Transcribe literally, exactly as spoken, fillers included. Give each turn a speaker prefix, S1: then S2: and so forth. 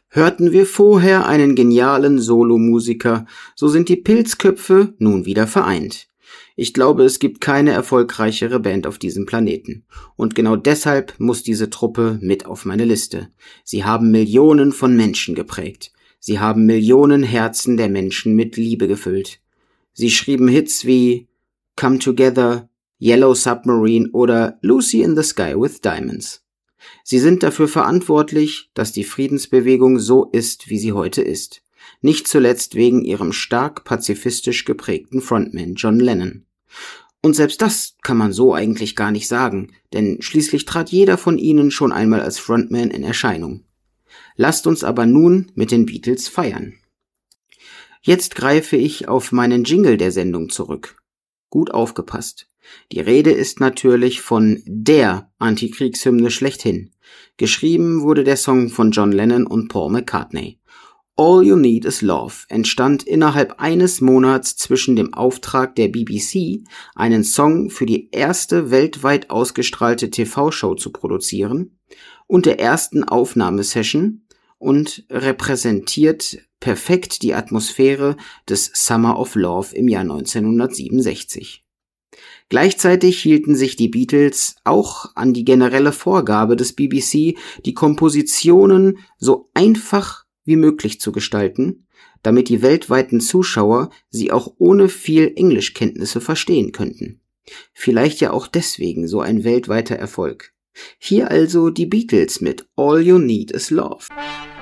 S1: Hörten wir vorher einen genialen Solomusiker, so sind die Pilzköpfe nun wieder vereint. Ich glaube, es gibt keine erfolgreichere Band auf diesem Planeten. Und genau deshalb muss diese Truppe mit auf meine Liste. Sie haben Millionen von Menschen geprägt. Sie haben Millionen Herzen der Menschen mit Liebe gefüllt. Sie schrieben Hits wie Come Together, Yellow Submarine oder Lucy in the Sky with Diamonds. Sie sind dafür verantwortlich, dass die Friedensbewegung so ist, wie sie heute ist. Nicht zuletzt wegen ihrem stark pazifistisch geprägten Frontman John Lennon. Und selbst das kann man so eigentlich gar nicht sagen, denn schließlich trat jeder von ihnen schon einmal als Frontman in Erscheinung. Lasst uns aber nun mit den Beatles feiern. Jetzt greife ich auf meinen Jingle der Sendung zurück. Gut aufgepasst. Die Rede ist natürlich von der Antikriegshymne schlechthin. Geschrieben wurde der Song von John Lennon und Paul McCartney. All You Need Is Love entstand innerhalb eines Monats zwischen dem Auftrag der B B C, einen Song für die erste weltweit ausgestrahlte T V-Show zu produzieren, und der ersten Aufnahmesession und repräsentiert perfekt die Atmosphäre des Summer of Love im Jahr neunzehnhundertsiebenundsechzig. Gleichzeitig hielten sich die Beatles auch an die generelle Vorgabe des B B C, die Kompositionen so einfach wie möglich zu gestalten, damit die weltweiten Zuschauer sie auch ohne viel Englischkenntnisse verstehen könnten. Vielleicht ja auch deswegen so ein weltweiter Erfolg. Hier also die Beatles mit All You Need Is Love.